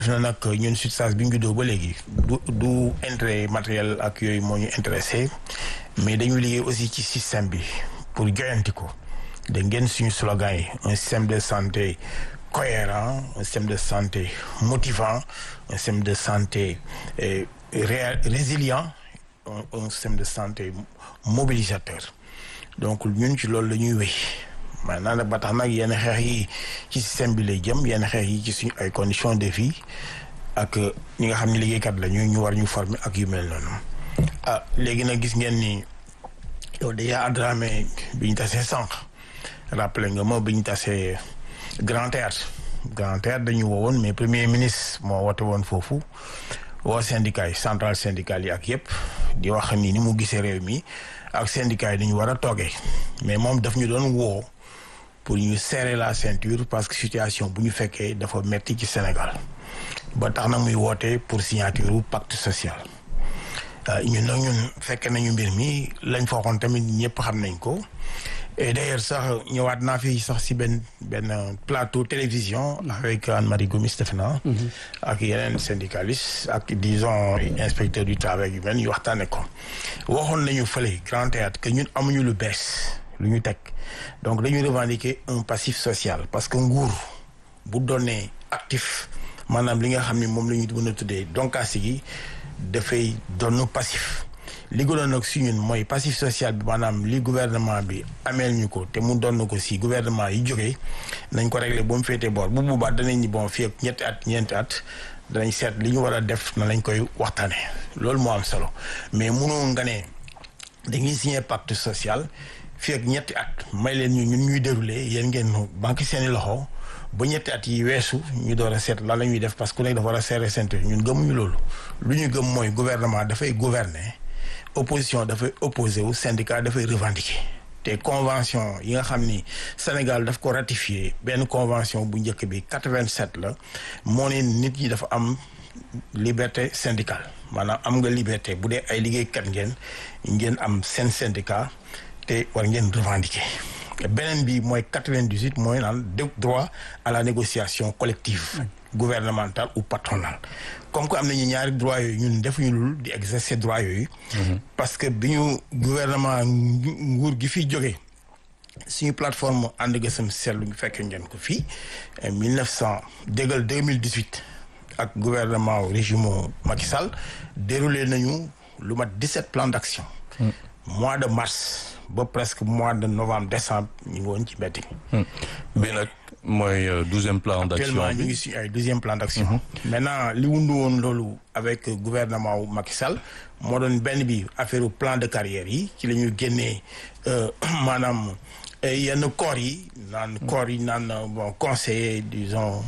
na nag ñun SUTSAS bi ñu juddoo ba léegi du intérêt matériel ak yooyu moo ñu intéressé mais dañu liggéey aussi ci système bi pour joyanti ko da ngeen suñu slogan yi un système de santé cohérent un système de santé motivant un système de santé résilient un système de santé mobilisateur donc ñun ci loolu la ñuy wéy maanaam nag ba tax nag yenn xeex yi ci système bi lay jëm yenn xeex yi ci suñu ay conditions de vie ak ñi nga xam ne liggéeykat la ñu war ñu former ak yu mel noonu léegi nag gis ngeen ni yow déjà Adramé bi ñu tasee sànq rappelé nga ma bi ñu tasee Grand Théâtre dañu woowoon mais premier ministre moo woote woon foofu woo syndicat yi centrale syndicale yi ak yëpp di wax ni mu gisee réew mi ak syndicat yi dañu war a toogee mais moom daf ñu doon woo pour ñu serrer la ceinture parce que situation bu ñu fekkee dafa metti ci Sénégal ba tax na muy woote pour signature pacte social ñun fekke nañu mbir mi lañ fa waxoon tamit ñëpp xam nañ ko et d'ailleurs sax ñëwaat naa fi sax si benn plateau télévision avec Anne-Marie Gomis defe naa ak yeneen syndicalistes ak disons inspecteur du travail yu mel ñu waxtaane ko waxoon nañu fële Grand Théâtre que ñun amuñu lu bees lu ñu teg donc dañuy revendiquer un passif social parce que nguur bu doonee actif maanaam li nga xam ni moom la ñu mën a tuddee donkaasi gi dafay doon passif li gënoon nag si ñun mooy passif social bi maanaam li gouvernement bi ameel ñu ko te mu doon ko si gouvernement yi jógee nañ ko régler ba mu féetee boor bu boobaa danañ ni bon fii ak ñeenti at danañ seet li ñu war a def na lañ koy waxtaane loolu moo am solo mais mënoo nga ne dañuy signer pacte social fii ak ñetti at may leen ñun ñuy dérouler yéen ngeen banque seeni loxo ba ñetti at yi weesu ñu door a seet lan la ñuy def parce que ku nekk dafa war a serrer ceinture ñun gëmuñu loolu lu ñu gëm mooy gouvernement dafay gouverner opposition dafay opposé wu syndicat dafay revendiquer te convention yi nga xam ni Sénégal daf ko ratifié benn convention bu njëkk bi 87 la moo ne nit ñi dafa am liberté syndicale maanaam am nga liberté bu dee ay liggéeykat ngeen am seen syndicat te war ngeen revendiquer beneen bi mooy 98 mooy naan droit à la négociation collective gouvernementale ou patronale comme que am nañu ñaari droit yooyu ñun defuñu lul di exercer droit yooyu parce que bi ñu gouvernement nguur gi fi jógee suñu plateforme ànd gësam seetlu ñu fekkee ngeen ko fii 2018 ak gouvernement régime Macky Sall déroulé nañu lu mat 17 plans d'action mois de mars ba presque mois de novembre décembre ñu ngi woon ci mbedd mi. bii nag mooy 12e plan d'action actuellement ñu ngi si ay 12e plan d'action. maintenant li wundu woon loolu avec gouvernement wu Macky Sall moo doon benn bi affaire plan de carrière yi ci la ñu génnee maanaam yenn corps yi naan bon conseiller disons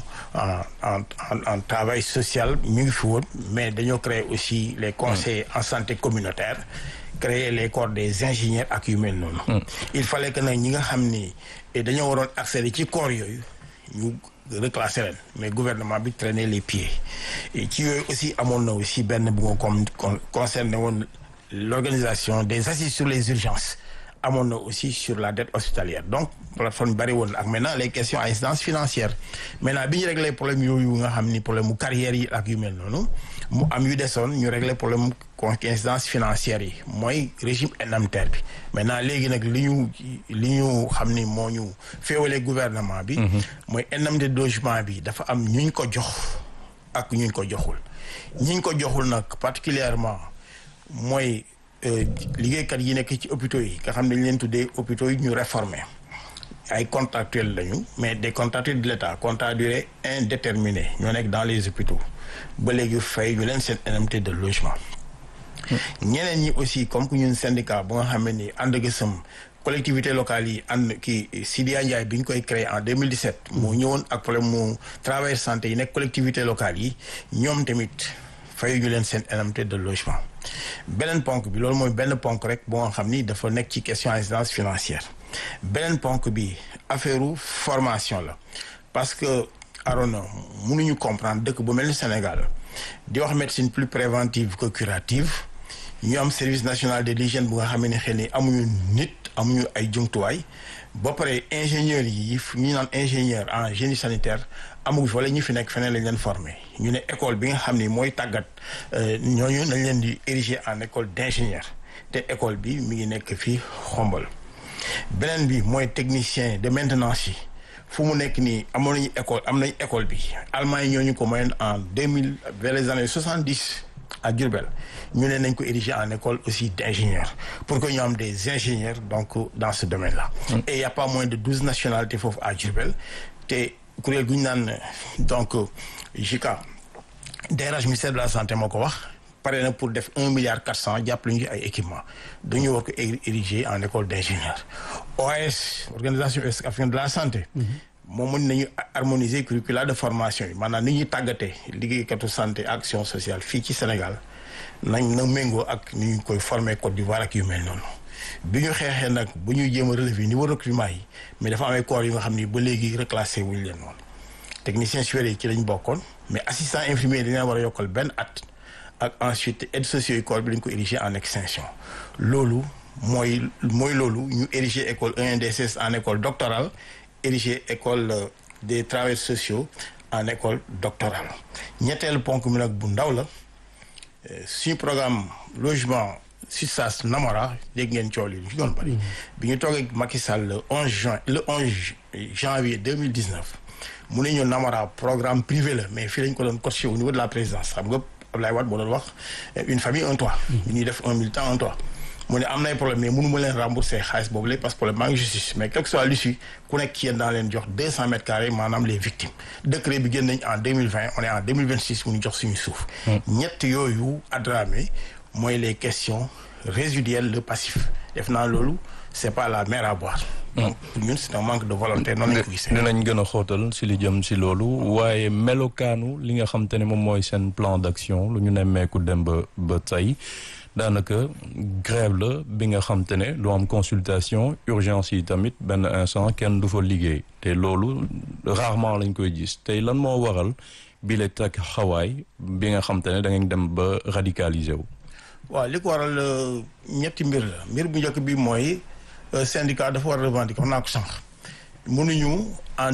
en travail social ñu ngi fi woon mais dañoo créer aussi les conseillers en santé communautaire. créer les corps des ingénieurs ak yu mel noonu. il fallait que nag ñi nga xam ni dañoo waroon accéder ci corps yooyu ñu reclasser leen mais gouvernement bi traîner les pieds et ci yooyu aussi amoon na aussi benn bu nga comme concerné woon l'organisation des assises sur les urgences amoon na aussi sur la dette hospitalière donc plateforme bari woon ak maintenant les questions à incidence financière maintenant bi ñu réglé problème yooyu nga xam ni problème mu carrière yi ak yu mel noonu mu am yu desoon ñu réglé problème incidence financière yi mooy régime indemnitaire bi maintenant léegi nag li ñu xam ni moo ñu féewalee gouvernement bi mooy indemnité de logement bi dafa am ñu ko jox ak ñu ko joxul ñi ko joxul nag particulièrement mooy liggéeykat yi nekk ci hôpitaux yi nga xam ne dañ leen tuddee hôpitaux yi ñu réformé ay contractuels lañu mais des contractuels de l'État contrat à durée indéterminée ñoo nekk dans les hôpitaux ba léegi fay ñu leen seen indemnité de logement ñeneen ñi aussi comme que ñun syndicat bu nga xam ne ni ànd gësëm collectivité locale yi ànd kii Sidya Ndiaye bi ñu koy créé en 2017 moo ñëwoon ak problème mu travailleur santé yi nekk collectivité locale yi ñoom tamit fayu ñu leen seen indemnité de logement beneen ponk bi loolu mooy benn ponk rek boo nga xam ni dafa nekk ci question incidence financière beneen ponk bi affaire formation la parce que Arona mënuñu comprendre dëkk bu mel ni Sénégal di wax médecine plus préventive que curative ñu am service national de l'hygiène bu nga xam ne xëy ni amuñu nit amuñu ay jumtuwaay ba pare ingénieurs yi ñu naan ingénieur en génie sanitaire amuñu fa wala ñu fi nekk feneen lañ leen formé ñu ne école bi nga xam ni mooy tàggat ñooñu nañ leen di ériger en école d'ingénieur te école bi mi ngi nekk fii Xombol beneen bi mooy technicien de maintenance yi fu mu nekk nii am nañu école bi Allemagne yi ñooñu ko mayoon en 2000 vers les années 70 à Diourbel ñu ne nañ ko ériger en école aussi d'ingénieurs pour que ñu am des ingénieurs donc dans ce domaine-là. Et il y a pas moins de 12 nationalités foofu à Diourbel te kuréel gu ñu naan donc JICA DRH ministère de la santé moo ko wax pare na pour def 1,4 milliard jàppale ñu ay équipements dañu war ko ériger en école d'ingénieurs. OAS organisation africaine de la santé. moom mën nañu harmoniser curricula de formation yi maanaam ni ñuy tàggatee liggéeykatu santé action sociale fii ci Sénégal nañ na méngoo ak ni ñu koy former Côte d'Ivoire ak yu mel noonu bi ñu xeexee nag bu ñuy jéem a relever niveau recrutement yi mais dafa amee corps yu nga xam ni ba léegi reclassé wuñu leen noonu technicien supérieur yi ci lañ bokkoon mais assistant infirmier dañu war a yokkal benn at ak ensuite aide socio-école bi dañ ko ériger en extension loolu mooy loolu ñu ériger école ENDSS en école doctorale ériger école des travailleurs sociaux en école doctorale ñetteelu ponk mi nag bu ndaw la suñu programme logement SUTSAS Namora dégg ngeen coow li ñu ci doon bari bi ñu toogee Macky Sall le 11 janvier 2019 mu ne ñu Namora programme privé la mais fii lañ ko doon coaché au niveau de la présidence xam nga Abdoulaye Wade moo doon wax une famille un toit bi ñuy def un militant un toit mu ne am nay problème mais mënu ma leen rembourser xaalis boobu la parce que problème maa ngi justice mais quel que soit l'issue ku nekk ci yéen daan leen jox 200 mètres carrés maanaam les victimes décret bi génn nañ en 2020 on est en 2026 mu ñu jox suñu suuf ñett yooyu Adramé mooy les questions résiduelles le passif def naa loolu c'est pas la mer à boire donc pour ñun c'est un manque de volonté noonu lañ ko gisee dinañ gën a xóotal si li jëm si loolu waaye melokaanu li nga xam te ne moom mooy seen plan d'action lu ñu nemmeeku dem ba tey daanaka grève la bi nga xam te ne du am consultation urgence yi tamit benn instant kenn du fa liggéey te loolu rarement lañ koy gis tey lan moo waral bi la teg xawaay bi nga xam te ne da ngeen dem ba radicaliser wu. waaw li ko waral ñetti mbir la mbir bu njëkk bi mooy syndicat dafa war a revendiquer wax naa ko sànq mënuñu en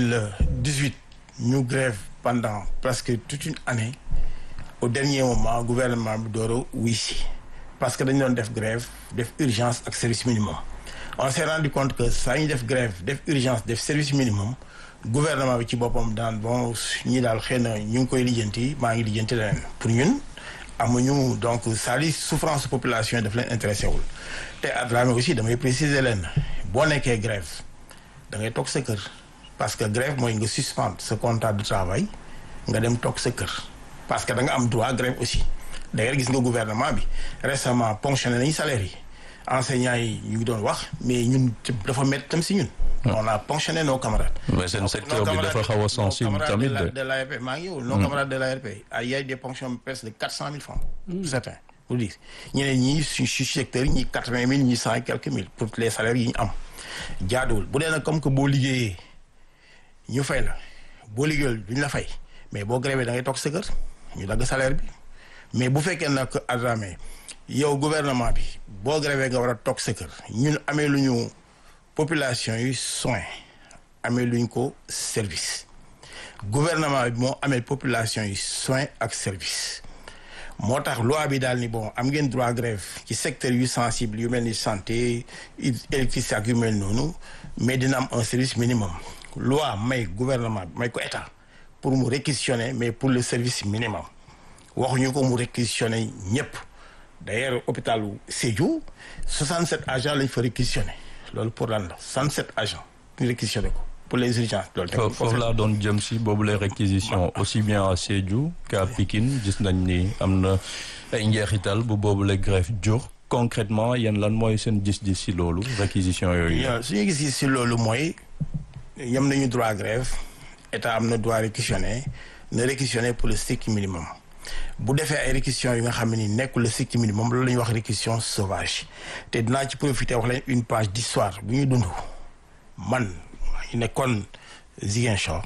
2018 ñu grève pendant presque toute une année au dernier moment gouvernement bi door a wuy si parce que dañu doon def grève def urgence ak service minimum on s'est rendu compte que saa ñu def grève def urgence def service minimum gouvernement bi ci boppam daan bon ñii daal xëy na ñu ngi koy lijjanti maa ngi lijjanti leneen pour ñun amuñu donc c'est-à-dire souffrance population daf leen intéressé wul te Adramé aussi damay préciser leen boo nekkee grève da ngay toog sa kër parce que grève mooy nga suspendre sa contrat de travail nga dem toog sa kër parce que da nga am droit grève aussi d'ailleurs gis nga gouvernement bi récemment ponctionné nañu salaire yi enseignants yi ñu ngi doon wax mais ñun dafa métti tam si ñun. on a ponctionné nos camarades. mais seen secteur bi dafa xaw a sensible tamit de l'ARP maa ngi yow nos camarades de l'ARP y a des ponctions presque de 400 000 francs. certains pour dire ñeneen ñii su secteur yi ñii 80 000 ñii 100 et quelques mille pour les salaires yi ñu am jaaduwul bu dee nag comme que boo liggéeyee ñu fay la boo liggéeyul duñ la fay mais boo grévé da ngay toog sa kër ñu dagg salaire bi mais bu fekkee nag Adramé yow gouvernement bi boo grévé nga war a toog sa kër ñun amee lu ñu population yi soin amee luñ ko service gouvernement bi moo amee population yi soin ak service moo tax loi bi daal ni bon am ngeen droit grève ci secteur yu sensible yu mel ni santé électricité ak yu mel noonu mais dina am un service minimum loi may gouvernement bi may ko état pour mu réquisitionner mais pour le service minimum waxuñu ko mu réquisitionner ñëpp d'ailleurs hôpitalu Sédhiou 67 agents lañ fa réquisitionner loolu pour lan la 67 agents ñu réquisitionner ko pour les urgences. loolu foofu laa doon jëm si boobu les réquisitions aussi bien à Sédhiou qu'à Pikine gis nañ ni am na ay njeexital bu boobu les greffe jur concrètement yéen lan mooy seen gis-gis si loolu réquisition yooyu. suñu gis-gis si loolu mooy yem nañu droit grève état am na droit réquisitionner na réquisitionner pour le strict minimum. bu defee ay réquisitions yi nga xam ne ni nekkul le strict minimum loolu la ñuy wax réquisition sauvage te dinaa ci profiter wax leen une page d'histoire bu ñuy dund man ñu nekkoon Ziguinchor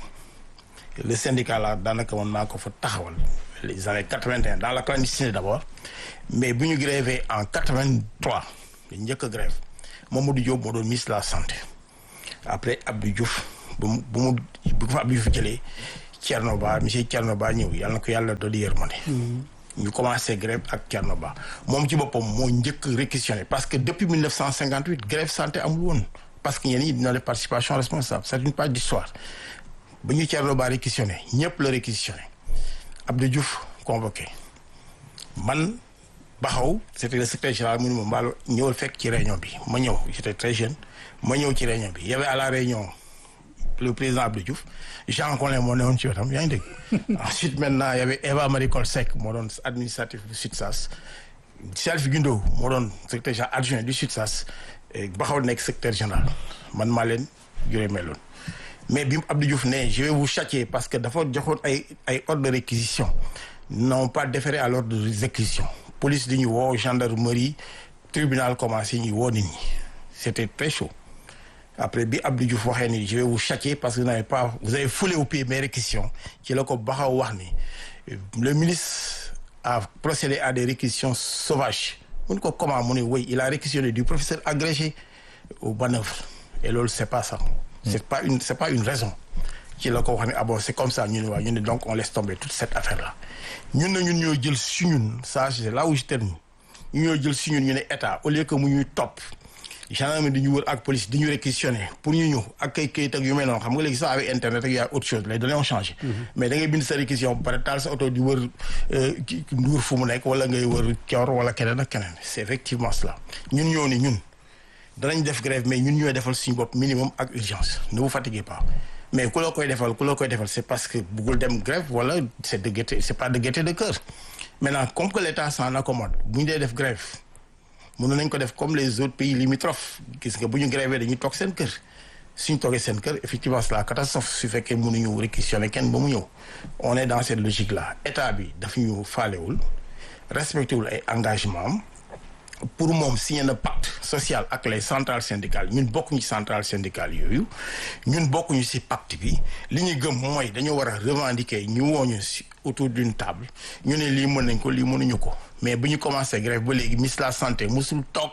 le syndicat là daanaka man maa ko fa taxawal les années 81 dans la clandestinité d'abord mais bu ñu grévé en 83 dañ njëkk a grève Mamadou Diop moo doon ministre de la santé après Abdou Diouf bu ko fa Abdou Diouf jëlee Thierno Ba monsieur Thierno Ba ñëw yàlla na ko yàlla dolli yërmande. ñu commencé grève ak Thierno Ba moom ci boppam moo njëkk réquisitionné parce que depuis 1958 grève santé amul woon parce que ñenn ñi dina def participation responsable c'est une page d'histoire ba ñu Thierno Ba réquisitionné ñëpp la réquisitionné Abdou Diouf convoqué man Baxaw c'était le secrétaire général mu ne ma mbaal ñëwal fekk ci réunion bi ma ñëw j'étais très jeune ma ñëw ci réunion bi y avait à la réunion le président Abdou Diouf Jean Collin moo newoon ci wetam yaa ngi dégg. Ensuite maintenant y avait Eva Marie Coll Seck moo doon administratif du SUTSAS Salif Guindo moo doon secrétaire général adjoint du SUTSAS Baxaw nekk secrétaire général man maa leen juree meloon mais bi Abdou Diouf ne je vais vous châtier parce que dafa joxoon ay ordre de réquisition non pas déféré à l'ordre de réquisition police di ñu woo gendarmerie tribunal commencé ñu woo nit ñi c'était très chaud après bi Abdou Diouf waxee ni je vais vous châtier parce que vous avez foulé au pied mes réquisitions ci la ko Baxaw wax ni le ministre a procédé à des réquisitions sauvages mun ko comment mu ne oui il a réquisitionné du professeur agrégé au Banœuvre et loolu c'est pas ça c'est pas une raison ci la ko wax ne ah bon c'est comme ça ñu ne waaw ñu ne donc on laisse tomber toute cette affaire là ñun ñoo jël si ñun ça c'est là où je termine ñoo jël si ñun ñu ne état au lieu que mu ñuy topp gendarmerie di ñu wër ak police di ñu réquisitionner pour ñu ñëw ak kayit ak yu mel noonu xam nga léegi sax avec internet ak y a autre chose les données ont changé mais da ngay bind sa réquisition ba pare taal sa oto di wër nduur fu mu nekk wala ngay wër Coor wala keneen ak keneen c'est effectivement cela ñun ñoo ni ñun danañ def grève mais ñun ñooy defal suñu bopp minimum ak urgence ne vous fatiguez pas mais ku la koy defal c'est parce que bëggul dem grève wala c'est pas de gaieté de cœur maintenant comme que l'État s'en accommode bu ñu dee def grève mënu nañ ko def comme les autres pays limitrophes gis nga bu ñu grévé dañuy toog seen kër suñu toogee seen kër effectivement c'est la catastrophe su fekkee mënuñu réquisitionner kenn ba mu ñëw on est dans cette logique là état bi daf ñu faalewul respecté wul ay engagement am pour moom signé na pacte social ak les centrales syndicales ñun bokkuñu ci centrales syndicales yooyu ñun bokkuñu ci pacte bi li ñu gëm mooy dañoo war a revendiquer ñu wooñu ci autour d'une table ñu ne lii mën nañ ko lii mënuñu ko mais bu ñu commencé grève ba léegi ministre de la santé musul toog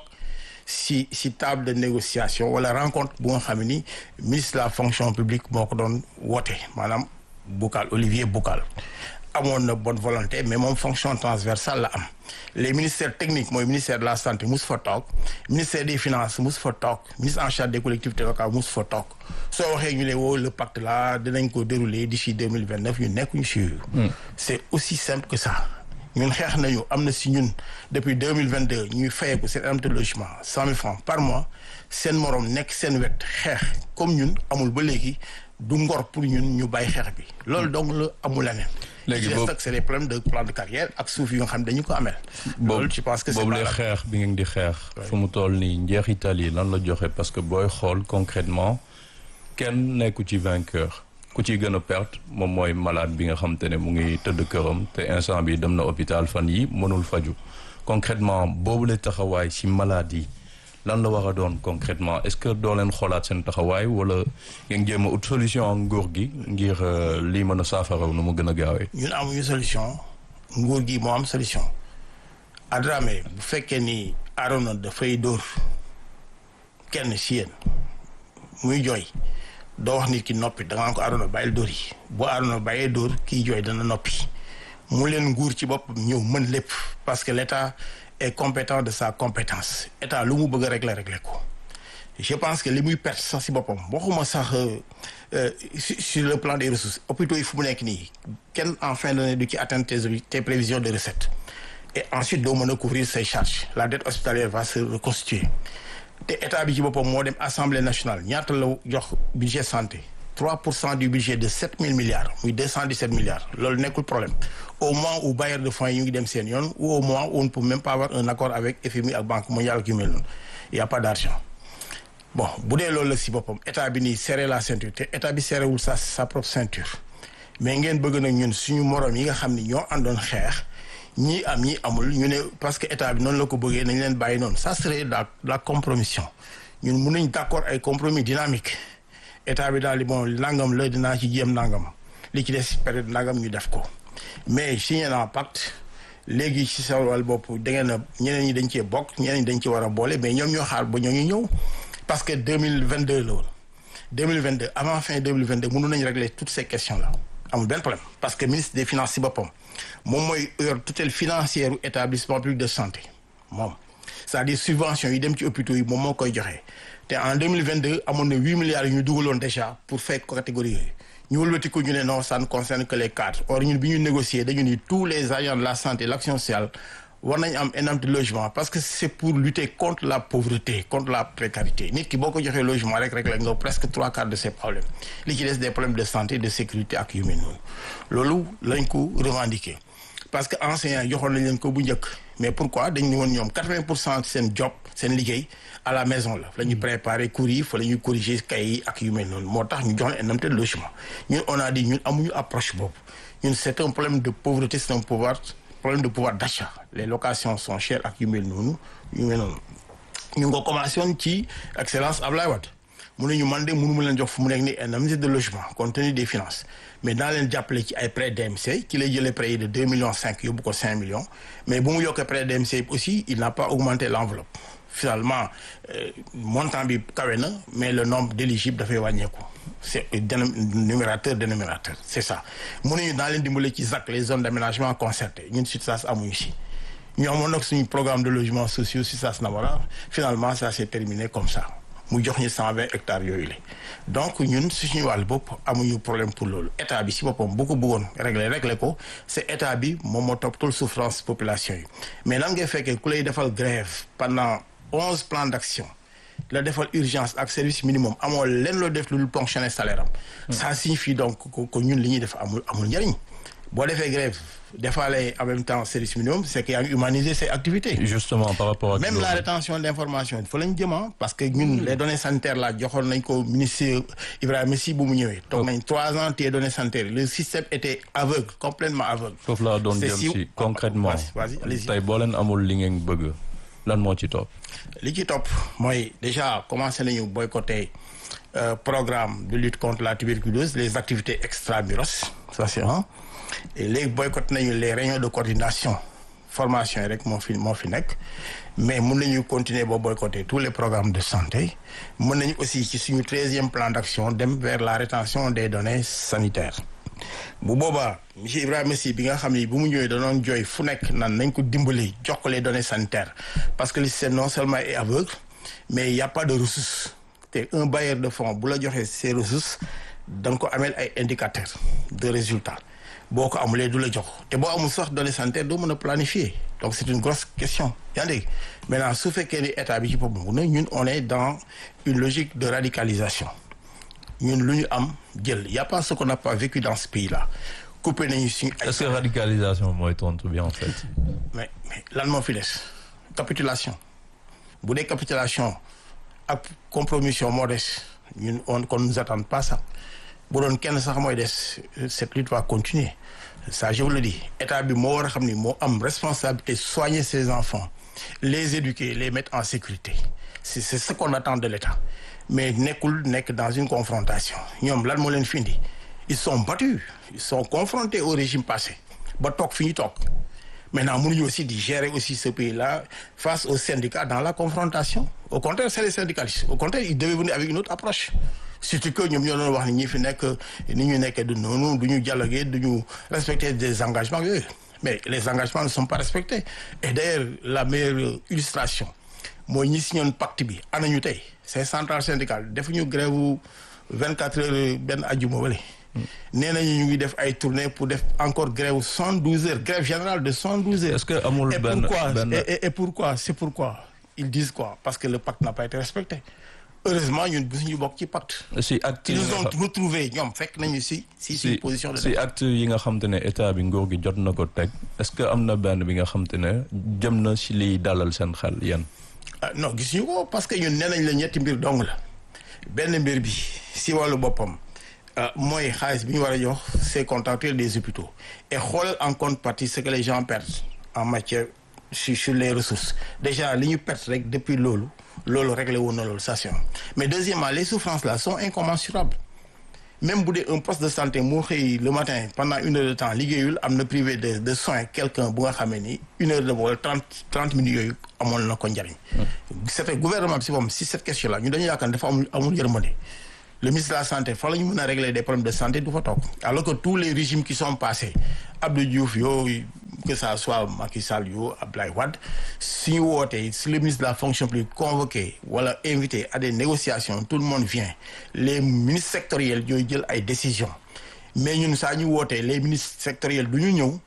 ci table de négociation wala rencontre bu nga xam ni ministre de la fonction publique moo ko doon woote maanaam Boucal Olivier Boucal amoon na bonne volonté mais moom fonction transversale la am les ministères techniques mooy ministère de la santé mus fa toog ministère des finances mus fa toog ministre en charge des collectivités locales mus fa toog soo waxee ñu ne woo le pacte là dinañ ko dérouler d'ici 2029 ñu nekkuñu si yooyu c'est aussi simple que ça ñun xeex nañu am na si ñun depuis 2022 ñuy fayeeku seen indemnité de logement 100 000 francs par mois seen morom nekk seen wet xeex comme ñun amul ba léegi du ngor pour ñun ñu bàyyi xeex bi loolu donc la amul leneen léegi boobu c'est des problèmes de plan de carrière ak suuf yi nga xam dañu ko amel. loolu je pense que c'est boobu lay xeex bi ngeen di xeex. fu mu toll nii njeexital yi lan la joxe parce que booy xool concrètement kenn nekku ci vainqueur ku ciy gën a perte moom mooy malade bi nga xam te ne mu ngi tëdd këram te instant bi dem na hôpital fan yi mënul faju concrètement boobu lay taxawaay ci malade yi lan la war a doon concrètement est-ce que doo leen xoolaat seen taxawaay wala ngeen jéem a ut solution ak nguur gi ngir lii mën a saafaraw nu mu gën a gaawee. ñun amuñu solution nguur gi moo am solution Adramé bu fekkee ni Arona dafay dóor kenn si yéen muy jooy doo wax nit ki noppi da nga ko Arona bàyyil dóor yi boo Arona bàyyee dóor kiy jooy dana noppi mu leen nguur ci boppam ñëw mën lépp parce que l'État est compétent de sa compétence état lu mu bëgg a régler ko je pense que li muy perte sax si boppam waxuma sax sur le plan des ressources hôpitaux yi fu mu nekk nii kenn en fin d'année du ci atteindre tes prévisions de recettes et ensuite doo mën a couvrir ses charges la dette hospitalière va se reconstituer te état bi ci boppam moo dem assemblée nationale ñaata la jox budget santé 3% du budget de 7 000 milliards muy 217 milliards loolu nekkul problème au moment où bailleurs de fonds yi ñu ngi dem seen yoon ou au moment où on ne peut même pas avoir un accord avec FMI ak Banque mondiale ak yu mel noonu il y a pas d'argent bon bu dee loolu la si boppam état bi nii serrer la ceinture te état bi serrewul sa propre ceinture mais ngeen bëgg nag ñun suñu morom yi nga xam ni ñoo àndoon xeex ñii am ñii amul ñu ne parce que état bi noonu la ko bëggee nañ leen bàyyi noonu ça serait la compromission ñun mun nañ d'accord ay compromis dynamique état bi daal di bon nangam la dinaa ci jéem nangam li ci des période nangam ñu def ko mais signé naa pacte léegi ci sa wàll bopp da ngeen a ñeneen ñi dañ cee bokk ñeneen ñi dañ ci war a boole mais ñoom ñoo xaar ba ñooñu ñëw parce que 2022 la woon 2022 avant fin 2022 mënu nañu régler toutes ces questions là amul benn problème parce que ministre des finances ci boppam moom mooy yor tutelle financière u établissement public de santé moom c'est-à-dire subvention yi dem ci hôpitaux yi moom moo koy joxe te en 2022 amoon na 8 milliards yu ñu dugaloon déjà pour fay catégorie yooyu ñu wëlbati ko ñu ne non ça ne concerne que les cadres or ñun bi ñu négocier dañu ni tous les agents de la santé l'action sociale war nañu am indemnité de logement parce que c'est pour lutter contre la pauvreté contre la précarité nit ki boo ko joxee logement rek la nga presque 3/4 de ces problèmes li ci des des problèmes de santé de sécurité ak yu mel noonu loolu lañ ko revendiquer parce que enseignants yi joxoon nañ leen ko bu njëkk mais pourquoi dañ ne woon ñoom 80% seen job seen liggéey à la maison la ñuy préparer cours yi fa la ñuy corriger cahiers yi ak yu mel noonu moo tax ñu jox leen indemnité de logement ñun on a dit ñun amuñu approche boobu ñun c'est un problème de pauvreté c'est un problème de pouvoir d'achat les locations sont chères ak yu mel noonu ñu ngi ko commencé woon ci excellence Ablaye Wade mu ne ñu man de mënuma leen jox fu mu nekk ni indemnité de logement compte tenu des finances mais daa leen jàppale ci ay prêts DMC ci lay jëlee prêts yi de 2,5 millions yóbbu ko 5 millions mais bu mu yokkee prêts DMC aussi il n'a pas augmenté l'enveloppe finalement montant bi kawe na mais le nombre d'éligibles dafay wàññeeku c'est numérateur dénominateur c'est ça mu ne ñu daa leen dimbale ci ZAC les zones d'aménagement concerté ñun SUTSAS amuñu si ñu amoon nag suñu programme de logements sociaux SUTSAS Namora finalement ça s'est terminé comme ça mu jox ñu 120 hectares yooyu la donc ñun suñu wàll bopp amuñu problème pour loolu état bi si boppam bu ko bëggoon régler ko c'est état bi moom moo topp tul souffrance population yi mais nan ngay fekkee ku lay defal grève pendant 11 plans d'action la defal urgence ak service minimum amoo leen loo def lu ponctionner salaire am ça signifie donc que ñun li ñuy def amul njariñ boo defee grève defaale en même temps service minimum c'est que yaa ngi humaniser ses activités. Justement par rapport à même la rétention d'information fa lañ jëm parce que ñun les données sanitaires là joxoon nañ ko ministre Ibrahima Sy bu mu ñëwee. toog nañ 3 ans te données sanitaires le système était aveugle complètement aveugle. foofu laa doon jëm si concrètement vas-y allez-y tey boo leen amul li ngeen bëgg lan moo ci topp. li ci topp mooy déjà commencé nañu boycotter programme de lutte contre la tuberculose les activités extramuros ça c'est un. et léegi boycott nañu les réunions de coordination formation yi rek moo fi nekk mais mën nañu continuer ba boycotter tous les programmes de santé mën nañu aussi ci suñu 13e plan d'action dem vers la rétention des données sanitaires bu boobaa monsieur Ibrahima Sy bi nga xam ni bu mu ñëwee danoon jooy fu nekk nan nañ ko dimbali jox ko les données sanitaires parce que le système non seulement est aveugle mais il y a pas de ressources te un bailleur de fonds bu la joxee ces ressources da nga ko ameel ay indicateurs de résultats boo ko amulee du la jox te boo amul sax données sanitaires doo mën a planifier donc c'est une grosse question yaa ngi dégg maintenant su fekkee ni état bi ci boppam na ñun on est dans une logique de radicalisation ñun lu ñu am jël y a pas ce qu'on n'a pas vécu dans ce pays là coupé nañu suñu ay. est-ce que radicalisation mooy tontu bi en fait. mais lan moo fi des capitulation bu dee capitulation ak compromission moo des ñun on nous attend pas ça. bu doon kenn sax mooy des cette lutte va continuer ça je vous le dis état bi moo war a xam ni moo am responsabilité soigner ses enfants les éduquer les mettre en sécurité c'est ce qu'on attend de l'état mais nekk dans une confrontation ñoom lan moo leen fi indi ils sont battus ils sont confrontés au régime passé ba toog fi ñu toog maintenant mënuñu aussi di gérer aussi ce pays-là face aux syndicats dans la confrontation au contraire c'est les syndicalistes au contraire ils devaient venir avec une autre approche surtout que ñoom ñoo doon wax ni ñi fi nekk ni ñu nekkee du noonu du ñu dialoguer du ñu respecter des engagements yooyu mais les engagements ne sont pas respectés et d'ailleurs la meilleure illustration mooy ñi signoon pacte bi ana ñu tey ces centrales syndicales defuñu grève 24 heures benn ajjuma wala nee nañu ñu ngi def ay tournées pour def encore grève 112 heures grève générale de 112 heures. Est-ce que amul et pourquoi c'est pourquoi ils disent quoi parce que le pacte n'a pas été respecté. heureusement ñun bu suñu bokk ci pacte. si acte ils nous ont retrouvé ñoom fekk nañu si position de. si acte yi nga xam te ne état bi nguur gi jot na ko teg est-ce que am na benn bi nga xam te ne jëm na si liy dalal seen xel yéen. non gisuñu ko parce que ñun nee nañ la ñetti mbir dong la benn mbir bi si wàllu boppam mooy xaalis bi ñu war a jox c'est contractuel des hôpitaux et xoolal en contrepartie ce que les gens perdent en matière sur les ressources déjà li ñu perte rek depuis loolu réglé woon na loolu ça c'est mais deuxièmement les souffrances là sont incommensurables même bu dee un poste de santé moo xëy le matin pendant 1 heure de temps liggéeyul am na privé de soins quelqu'un bu nga xamee ni 1 heure de vol 30 minutes yooyu amoon na ko njariñ. c'était gouvernement bi si moom si cette question là ñu dañu yaakaar dafa amul yërmande. Le ministre de la santé fa la ñu mën a régler des problèmes de santé du fa toog alors que tous les régimes qui sont passés Abdou Diouf yooyu que ça soit Macky Sall yoo Abdoulaye Wade suñu wootee si le ministre de la fonction publique convoqué wala invité à des négociations tout le monde vient les ministres sectoriels ñooy jël ay décisions mais ñun saa ñu wootee les ministres sectoriels du ñu ñëw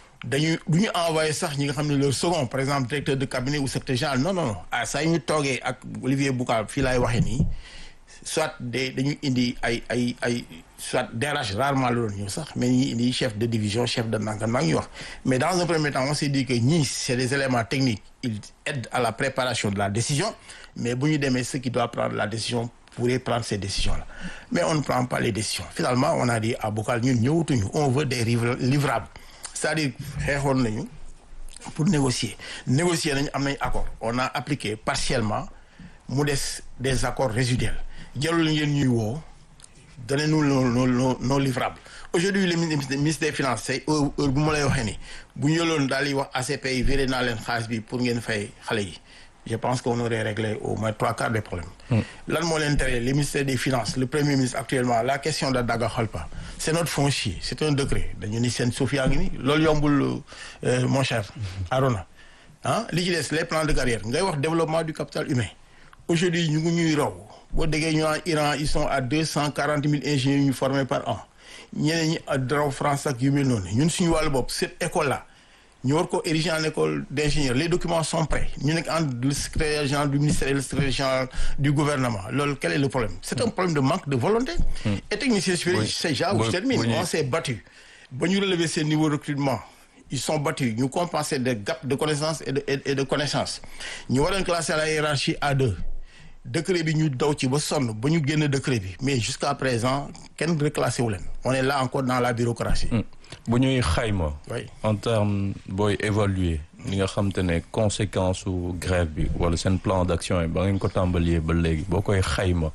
du ñu envoyé sax ñi nga xam ne leur second par exemple directeur de cabinet ou secrétaire général non saa ñu toogee ak Olivier Boucar fii laay waxee nii soit dañuy indi ay soit DRH rarement la doon ñëw sax mais ñi indi chef de division chef de nangam maa ngi wax mais dans un premier temps on s'est dit que ñii c'est des éléments techniques ils aident à la préparation de la décision mais bu ñu demee ceux qui doivent prendre la décision pourraient prendre ces décisions-là mais on ne prend pas les décisions finalement on a dit à Bocal ñun ñëwatuñu on veut des livrables c'est-à-dire xeexoon nañu pour négocier nañu am nañ accord on a appliqué partiellement mu des accords résiduels jarul ngeen ñuy woo donnez-nous nos livrables aujourd'hui le ministre des finances c'est heure bu ma lay waxee ni bu ñu yëloon daal di wax ACP yi viré naa leen xaalis bi pour ngeen fay xale yi je pense qu'on aurait réglé au moins 3/4 des problèmes lan moo leen tere le ministère des finances le premier ministre actuellement la question de Daga Khalpa c'est notre foncier c'est un décret dañu ni seen suuf yaa ngi ni loolu yombul mon cher Arona li ci des les plans de carrière ngay wax développement du capital humain aujourd'hui ñu ngi ñuy raw boo déggee ñu en Iran ils sont à 240 000 ingénieurs ñu formés par an ñeneen ñi raw France ak yu mel noonu ñun suñu wàllu bopp cette école là ñu war ko ériger en école d'ingénieur les documents sont prêts ñu nekk entre le secrétaire général du ministère et le secrétaire général du gouvernement loolu quel est le problème c'est un problème de manque de volonté et technicien supérieur c'est déjà où je termine on s'est battu ba ñu relever ces niveaux de recrutement ils sont battus ñu compenser des gaps de connaissances et de connaissances ñu waroon classer la hiérarchie A2 décret bi ñu daw ci ba sonn ba ñu génn décret bi mais jusqu'à présent kenn reclassé wu leen on est là encore dans la bureaucratie. bu ñuy xayma. oui en terme booy évaluer li nga xam te ne conséquence su grève bi wala seen plan d'action yi ba ngeen ko tàmbalee ba léegi boo koy xayma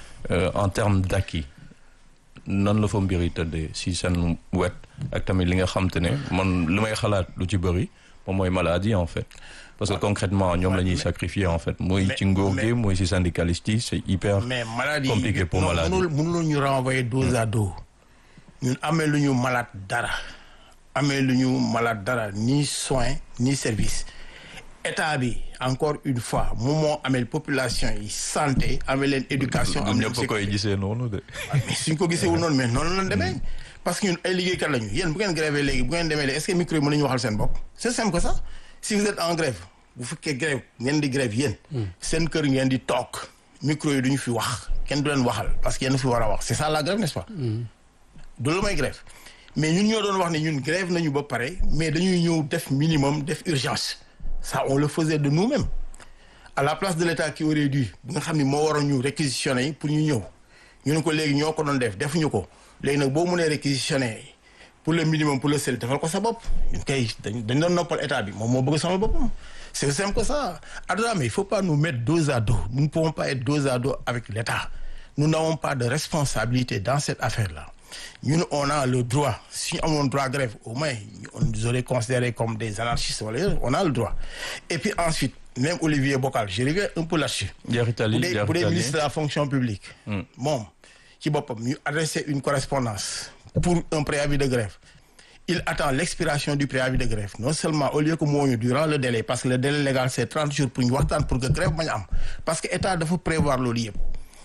en terme d'acquis nan la fa mbir yi tëddee si seen wet ak tamit li nga xam te ne man li may xalaat lu ci bëri moom mooy maladie en fait. parce que concrètement ñoom la ñuy sacrifier en fait mooy ci nguur gi mooy ci syndicaliste yi c'est hyper compliqué pour maladie mënul ñu renvoyer dos à dos ñun amee lu ñu malade dara ni soin ni service état bi encore une fois moom moo amee population yi santé amee leen éducation am ñëpp koy gisee noonu de mais suñ ko gisee wu noonu mais noonu la demee parce que ñun ay liggéeykat lañu yéen bu ngeen grévé léegi bu ngeen demee léegi est-ce que micro yi mën nañu waxal seen bopp c'est simple que ça si vous êtes en grève bu fekkee grève ngeen di grève yéen seen kër ngeen di toog micro yi duñu fi wax kenn du leen waxal parce que yéen fi war a wax c'est ça la grève n'est-ce pas du la may grève mais ñun ñoo doon wax ne ñun grève nañu ba pare mais dañuy ñëw def minimum def urgence ça on le faisait de nous-mêmes à la place de l'État qui aurait dû bu nga xam ne moo waroon ñu réquisitionner pour ñu ñëw ñu ne ko léegi ñoo ko doon defuñu ko léegi nag boo mënee réquisitionner pour le minimum pour le sel defal ko sa bopp ñun kay dañ doon noppal état bi moom moo bëgg sama boppam c'est simple que ça Adama mais il faut pas nous mettre dos à dos nous ne pouvons pas être dos à dos avec l'État nous n'avons pas de responsabilité dans cette affaire-là ñun on a le droit si ñu amoon droit grève au moins on nous aurait considérés comme des anarchistes wala on a le droit et puis ensuite même Olivier Bocal je reviens un peu là-dessus bu dee ministre de la fonction publique moom ci boppam ñu adresser une correspondance pour un préavis de grève il attend l'expiration du préavis de grève non seulement au lieu que moo ñu durant le délai parce que le délai légal c'est 30 jours pour ñu waxtaan pour que grève bañ am parce que état dafa prévoir loolu yëpp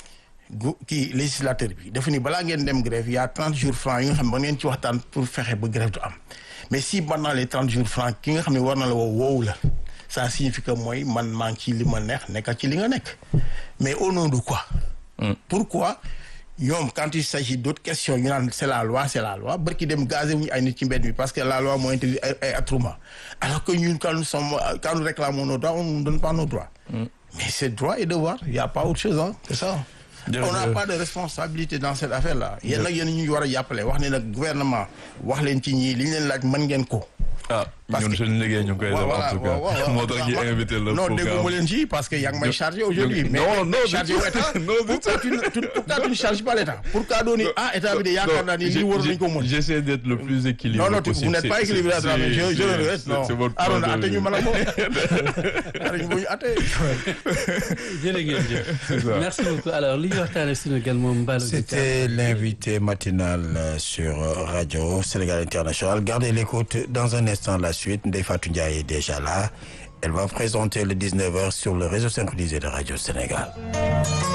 kii législateur bi dafa ni balaa ngeen dem grève il y a 30 jours francs yi nga xam ne ba ngeen ci waxtaan pour fexe ba grève du am mais si pendant les 30 jours francs ki nga xam ne war na la woowu la ça signifie que mooy man maa ngi ci li ma neex nekka ci li nga nekk mais au nom de quoi pourquoi ñoom quand il s'agit d'autres questions ñu naan c'est la loi barki dem gazé wuñu ay nit ci mbedd bi parce que la loi moo interdit ay attroupement alors que ñun quand nous réclamons nos droits on ne nous donne pas nos droits mais c'est droit et devoir il y a pas autre chose c'est ça on n'a pas de responsabilité dans cette affaire là yéen nag yéen ñu war a jàppale wax ne nag gouvernement wax leen ci ñii li ñu leen laaj mën ngeen ko ñun suñu liggéey ñu ngi koy def en tout cas moo tax ñu invité la. non dégguma leen ci parce que yaa ngi may chargé aujourd'hui mais chargé wu état pourquoi tu ne charges pas l'état pourquoi dooni état bi de yaakaar naa ni lii war nañu ko mën. j'essaie d'être le plus équilibré possible. vous n'êtes pas équilibré à travers je le reste non Arona atte ñu mën a moom ñu bu ñu atte. jërëjëf merci beaucoup alors li ñu waxtaanee suñu gan moom Mballo Dia. C'était l'invité matinal sur Radio Sénégal International. Gardez l'écoute dans un instant la suite. Ndeye Fatou Ndiaye est déjà là. Elle va présenter le 19h sur le réseau synchronisé de Radio Sénégal.